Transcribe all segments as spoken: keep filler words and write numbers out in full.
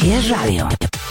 Si es radio,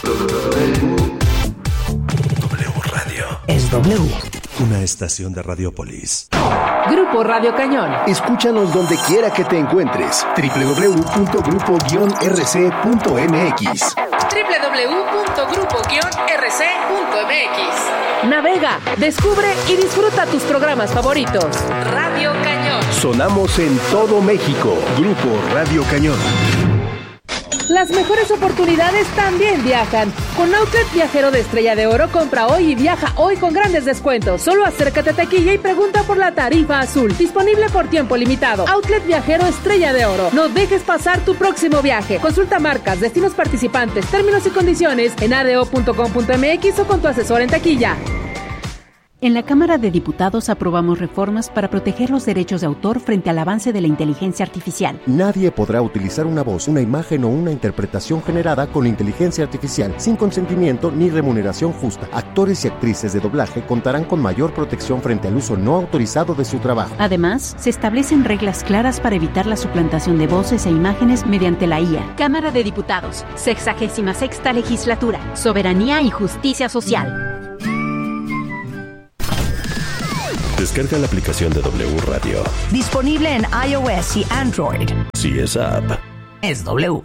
W Radio. Es W. Una estación de Radiopolis. Grupo Radio Cañón. Escúchanos donde quiera que te encuentres. doble u doble u doble u punto grupo guion r c punto m x. doble u doble u doble u punto grupo guion r c punto m x. Navega, descubre y disfruta tus programas favoritos. Radio Cañón. Sonamos en todo México. Grupo Radio Cañón. Las mejores oportunidades también viajan. Con Outlet Viajero de Estrella de Oro, compra hoy y viaja hoy con grandes descuentos. Solo acércate a taquilla y pregunta por la tarifa azul. Disponible por tiempo limitado. Outlet Viajero Estrella de Oro. No dejes pasar tu próximo viaje. Consulta marcas, destinos participantes, términos y condiciones en a d o punto com punto m x o con tu asesor en taquilla. En la Cámara de Diputados aprobamos reformas para proteger los derechos de autor frente al avance de la inteligencia artificial. Nadie podrá utilizar una voz, una imagen o una interpretación generada con inteligencia artificial sin consentimiento ni remuneración justa. Actores y actrices de doblaje contarán con mayor protección frente al uso no autorizado de su trabajo. Además, se establecen reglas claras para evitar la suplantación de voces e imágenes mediante la I A. Cámara de Diputados, sexagésima sexta legislatura, soberanía y justicia social. Descarga la aplicación de W Radio. Disponible en iOS y Android. Si es app. Es W.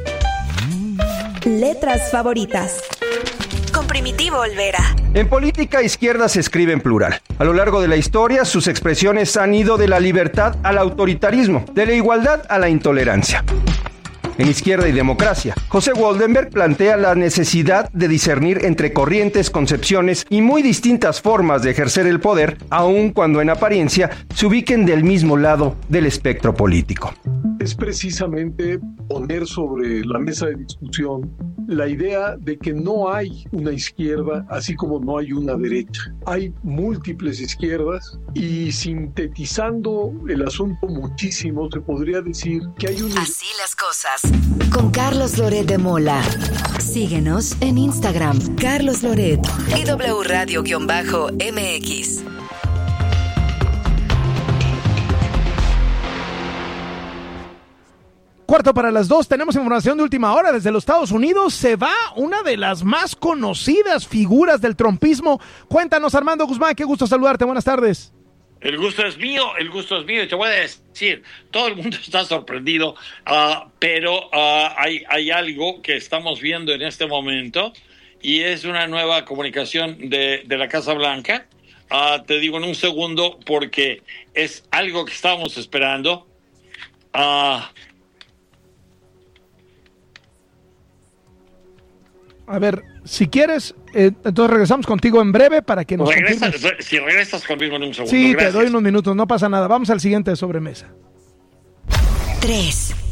Letras favoritas. Con Primitivo Olvera. En política, izquierda se escribe en plural. A lo largo de la historia, sus expresiones han ido de la libertad al autoritarismo, de la igualdad a la intolerancia. En Izquierda y Democracia, José Woldenberg plantea la necesidad de discernir entre corrientes, concepciones y muy distintas formas de ejercer el poder, aun cuando en apariencia se ubiquen del mismo lado del espectro político. Es precisamente poner sobre la mesa de discusión la idea de que no hay una izquierda, así como no hay una derecha. Hay múltiples izquierdas y, sintetizando el asunto muchísimo, se podría decir que hay una... Así las cosas. Con Carlos Loret de Mola. Síguenos en Instagram, Carlos Loret y W Radio-M X. Cuarto para las dos, tenemos información de última hora. Desde los Estados Unidos se va una de las más conocidas figuras del trumpismo. Cuéntanos, Armando Guzmán, qué gusto saludarte, buenas tardes. El gusto es mío, el gusto es mío, y te voy a decir, todo el mundo está sorprendido, uh, pero uh, hay, hay algo que estamos viendo en este momento, y es una nueva comunicación de, de la Casa Blanca. Uh, te digo en un segundo, porque es algo que estábamos esperando. Uh, A ver, si quieres, eh, entonces regresamos contigo en breve para que nos regresa, confirmes. Si regresas conmigo en un segundo. Sí, gracias. Te doy unos minutos, no pasa nada. Vamos al siguiente de sobremesa. tres.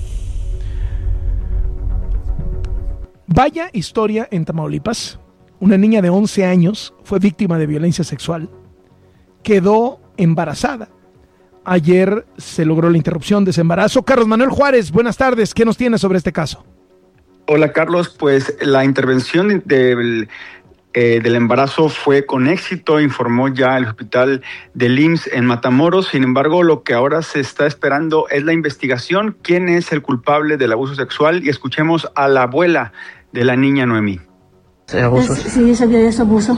Vaya historia en Tamaulipas. Una niña de once años fue víctima de violencia sexual. Quedó embarazada. Ayer se logró la interrupción de ese embarazo. Carlos Manuel Juárez, buenas tardes. ¿Qué nos tienes sobre este caso? Hola Carlos, pues la intervención del, eh, del embarazo fue con éxito, informó ya el hospital del I M S S en Matamoros. Sin embargo, lo que ahora se está esperando es la investigación, quién es el culpable del abuso sexual, y escuchemos a la abuela de la niña Noemí. ¿Abusos? Sí, sabía de ese abuso.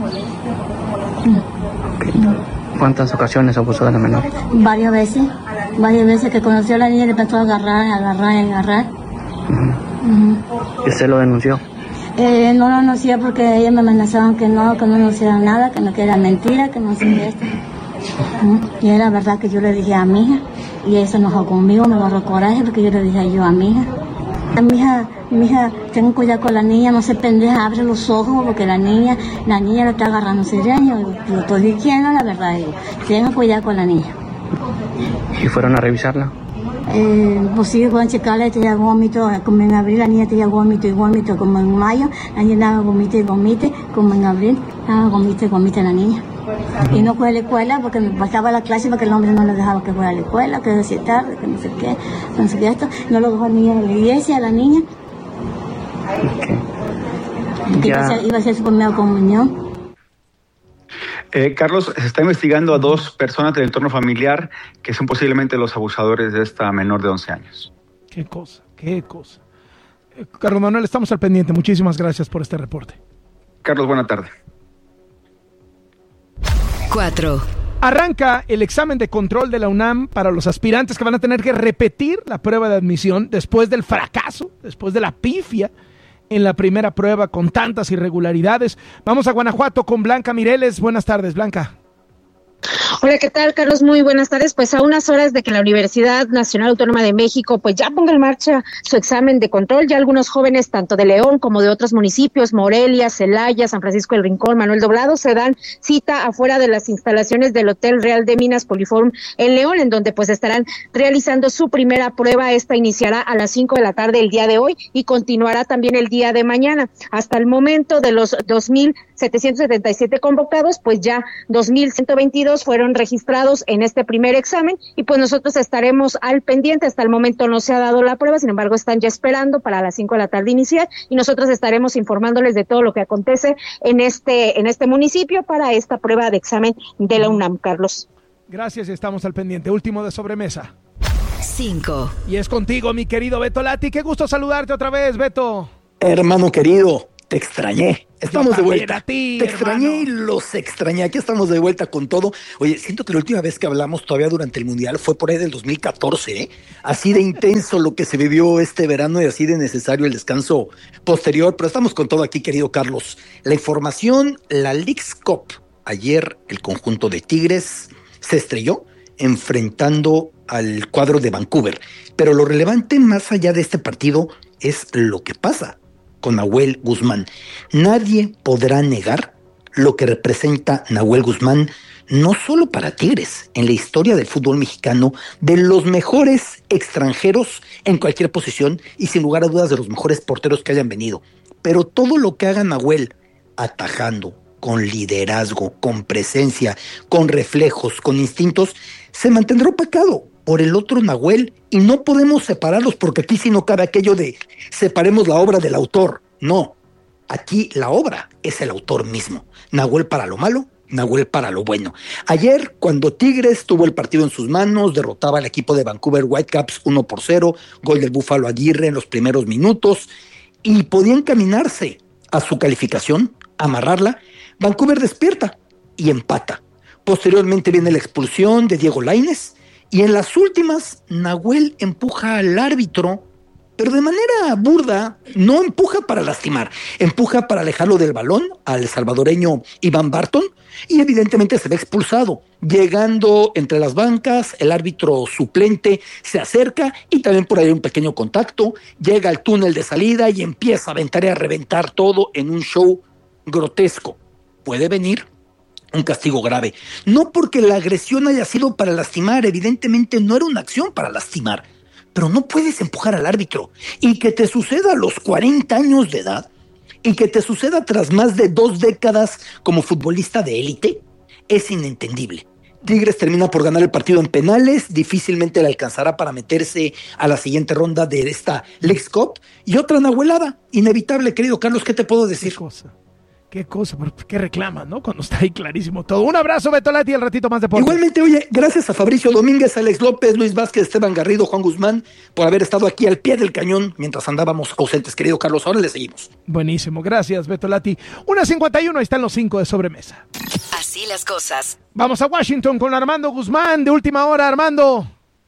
¿Cuántas ocasiones abusó de la menor? Varias veces, varias veces que conoció a la niña y le empezó a agarrar, agarrar, agarrar. Uh-huh. Uh-huh. ¿Y usted lo denunció? Eh, no lo denuncié porque ellos me amenazaban que no, que no denunciara nada, que no, que era mentira, que no sé esto. Uh-huh. Y era verdad que yo le dije a mi hija, y ella se enojó conmigo, me agarró coraje porque yo le dije yo a mi hija. A mi hija, mi hija, ten cuidado con la niña, no se pendeja, abre los ojos porque la niña, la niña le está agarrando sireño. Yo, yo estoy diciendo la verdad, digo, ten cuidado con la niña. ¿Y fueron a revisarla? Eh, pues sí, pueden checarla, tenía vómito, como en abril la niña tenía vómito y vómito, como en mayo la niña daba vómito y vómito, como en abril daba vómito y vómito la niña. Uh-huh. Y no fue a la escuela porque me pasaba la clase porque el hombre no le dejaba que fuera a la escuela, que decía tarde, que no sé qué, no sé qué esto, no lo dejó ni a la iglesia, a la niña. Okay. Porque iba a, ser, iba a ser su primera comunión. Eh, Carlos, se está investigando a dos personas del entorno familiar que son posiblemente los abusadores de esta menor de once años. Qué cosa, qué cosa. Carlos Manuel, estamos al pendiente. Muchísimas gracias por este reporte. Carlos, buena tarde. Cuatro. Arranca el examen de control de la UNAM para los aspirantes que van a tener que repetir la prueba de admisión después del fracaso, después de la pifia en la primera prueba con tantas irregularidades. Vamos a Guanajuato con Blanca Mireles. Buenas tardes, Blanca. Hola, ¿qué tal, Carlos? Muy buenas tardes. Pues a unas horas de que la Universidad Nacional Autónoma de México pues ya ponga en marcha su examen de control, ya algunos jóvenes tanto de León como de otros municipios, Morelia, Celaya, San Francisco del Rincón, Manuel Doblado, se dan cita afuera de las instalaciones del Hotel Real de Minas Poliforum en León, en donde pues estarán realizando su primera prueba. Esta iniciará a las cinco de la tarde el día de hoy y continuará también el día de mañana. Hasta el momento de los dos mil setecientos setenta y siete convocados, pues ya dos mil ciento veintidós fueron registrados en este primer examen y pues nosotros estaremos al pendiente. Hasta el momento no se ha dado la prueba, sin embargo están ya esperando para las cinco de la tarde iniciar y nosotros estaremos informándoles de todo lo que acontece en este en este municipio para esta prueba de examen de la UNAM, Carlos. Gracias, estamos al pendiente. Último de sobremesa. Cinco. Y es contigo, mi querido Beto Lati. Qué gusto saludarte otra vez, Beto. Hermano querido, te extrañé. Estamos de vuelta. A ti, te extrañé hermano. y los extrañé. Aquí estamos de vuelta con todo. Oye, siento que la última vez que hablamos todavía durante el Mundial fue por ahí del dos mil catorce, ¿eh? Así de intenso lo que se vivió este verano y así de necesario el descanso posterior. Pero estamos con todo aquí, querido Carlos. La información, la Leagues Cup. Ayer el conjunto de Tigres se estrelló enfrentando al cuadro de Vancouver. Pero lo relevante más allá de este partido es lo que pasa con Nahuel Guzmán. Nadie podrá negar lo que representa Nahuel Guzmán, no solo para Tigres, en la historia del fútbol mexicano, de los mejores extranjeros en cualquier posición y sin lugar a dudas de los mejores porteros que hayan venido. Pero todo lo que haga Nahuel, atajando, con liderazgo, con presencia, con reflejos, con instintos, se mantendrá opacado por el otro Nahuel y no podemos separarlos porque aquí sí no cabe aquello de separemos la obra del autor. No, aquí la obra es el autor mismo. Nahuel para lo malo, Nahuel para lo bueno. Ayer, cuando Tigres tuvo el partido en sus manos, derrotaba al equipo de Vancouver Whitecaps uno por cero, gol del Búfalo Aguirre en los primeros minutos y podía encaminarse a su calificación, amarrarla. Vancouver despierta y empata. Posteriormente viene la expulsión de Diego Lainez y en las últimas Nahuel empuja al árbitro, pero de manera burda, no empuja para lastimar, empuja para alejarlo del balón al salvadoreño Iván Barton y evidentemente se ve expulsado. Llegando entre las bancas, el árbitro suplente se acerca y también por ahí hay un pequeño contacto, llega al túnel de salida y empieza a aventar y a reventar todo en un show grotesco. Puede venir un castigo grave, no porque la agresión haya sido para lastimar, evidentemente no era una acción para lastimar, pero no puedes empujar al árbitro y que te suceda a los cuarenta años de edad y que te suceda tras más de dos décadas como futbolista de élite es inentendible. Tigres termina por ganar el partido en penales, difícilmente le alcanzará para meterse a la siguiente ronda de esta Leagues Cup y otra nahuelada, inevitable, querido Carlos, ¿qué te puedo decir? ¿Qué cosa? Qué cosa, qué reclama, ¿no? Cuando está ahí clarísimo todo. Un abrazo, Beto Lati, al ratito más deportes. Igualmente, oye, gracias a Fabricio Domínguez, Alex López, Luis Vázquez, Esteban Garrido, Juan Guzmán, por haber estado aquí al pie del cañón mientras andábamos ausentes, querido Carlos. Ahora le seguimos. Buenísimo, gracias, Beto Lati. una cincuenta y uno, ahí están los cinco de sobremesa. Así las cosas. Vamos a Washington con Armando Guzmán, de última hora, Armando.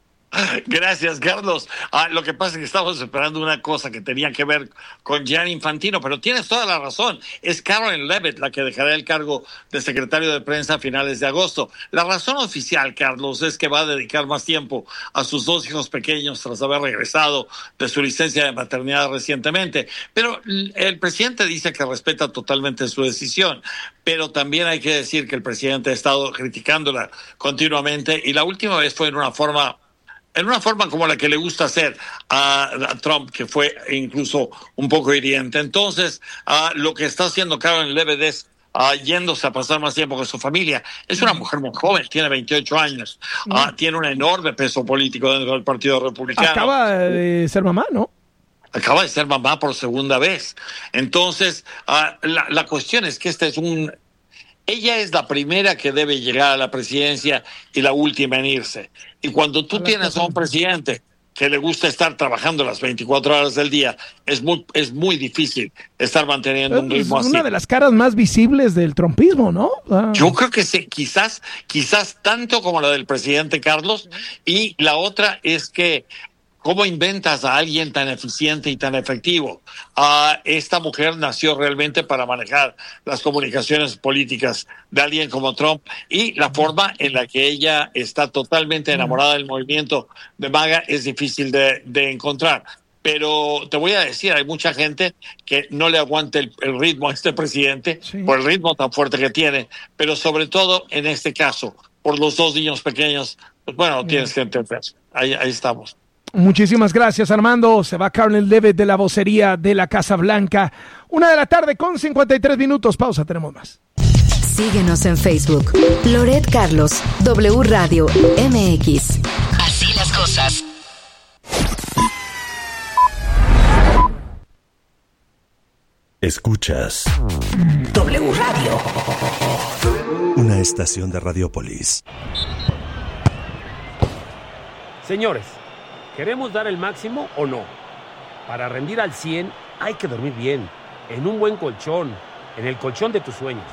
Gracias, Carlos. Ah, lo que pasa es que estamos esperando una cosa que tenía que ver con Gianni Infantino, pero tienes toda la razón. Es Karen Leavitt la que dejará el cargo de secretario de prensa a finales de agosto. La razón oficial, Carlos, es que va a dedicar más tiempo a sus dos hijos pequeños tras haber regresado de su licencia de maternidad recientemente. Pero el presidente dice que respeta totalmente su decisión. Pero también hay que decir que el presidente ha estado criticándola continuamente y la última vez fue en una forma en una forma como la que le gusta hacer a, a Trump, que fue incluso un poco hiriente. Entonces, uh, lo que está haciendo Karen Leavitt es uh, yéndose a pasar más tiempo con su familia. Es una mujer muy joven, tiene veintiocho años, uh, tiene un enorme peso político dentro del Partido Republicano. Acaba de ser mamá, ¿no? Acaba de ser mamá por segunda vez. Entonces, uh, la, la cuestión es que este es un... Ella es la primera que debe llegar a la presidencia y la última en irse. Y cuando tú tienes a un presidente que le gusta estar trabajando las veinticuatro horas del día, es muy, es muy difícil estar manteniendo un ritmo así. Es una de las caras más visibles del trumpismo, ¿no? Ah. Yo creo que sí, quizás, quizás tanto como la del presidente Carlos, y la otra es que ¿cómo inventas a alguien tan eficiente y tan efectivo? Uh, esta mujer nació realmente para manejar las comunicaciones políticas de alguien como Trump, y la forma en la que ella está totalmente enamorada del movimiento de MAGA es difícil de, de encontrar. Pero te voy a decir, hay mucha gente que no le aguanta el, el ritmo a este presidente, sí, por el ritmo tan fuerte que tiene, pero sobre todo en este caso, por los dos niños pequeños, pues bueno, tienes que entender. Ahí, ahí estamos. Muchísimas gracias, Armando. Se va Carolyn Levitt de la vocería de la Casa Blanca. Una de la tarde con cincuenta y tres minutos. Pausa, tenemos más. Síguenos en Facebook. Loret Carlos, W Radio M X. Así las cosas. Escuchas W Radio, una estación de Radiopolis. Señores, ¿queremos dar el máximo o no? Para rendir al cien hay que dormir bien, en un buen colchón, en el colchón de tus sueños.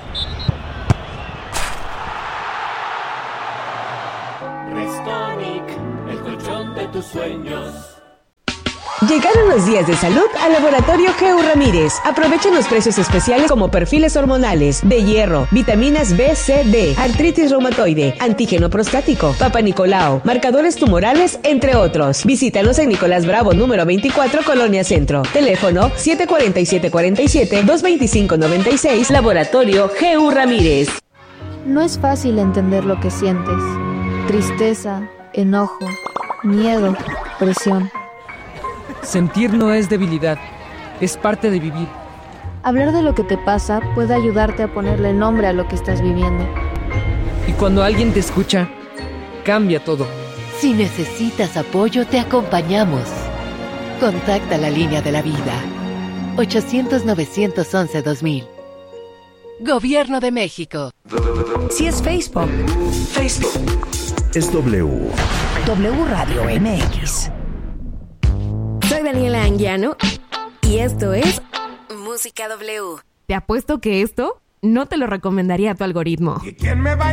Restonic, el colchón de tus sueños. Llegaron los días de salud al Laboratorio G U Ramírez. Aprovechen los precios especiales como perfiles hormonales, de hierro, vitaminas B, C, D, artritis reumatoide, antígeno prostático, Papa Nicolau, marcadores tumorales, entre otros. Visítanos en Nicolás Bravo, número veinticuatro, Colonia Centro. Teléfono siete cuatro siete cuatro siete, dos dos cinco nueve seis, Laboratorio G U Ramírez. No es fácil entender lo que sientes. Tristeza, enojo, miedo, presión. Sentir no es debilidad, es parte de vivir. Hablar de lo que te pasa puede ayudarte a ponerle nombre a lo que estás viviendo. Y cuando alguien te escucha, cambia todo. Si necesitas apoyo, te acompañamos. Contacta la línea de la vida. ochocientos, novecientos once, dos mil. Gobierno de México. Si es Facebook, Facebook es W. W Radio M X. Soy Daniela Anguiano y esto es Música W. Te apuesto que esto no te lo recomendaría a tu algoritmo. ¿Y quién me va